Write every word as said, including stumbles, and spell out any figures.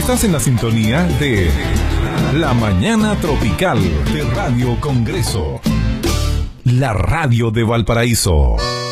Estás en la sintonía de La Mañana Tropical de Radio Congreso, la radio de Valparaíso.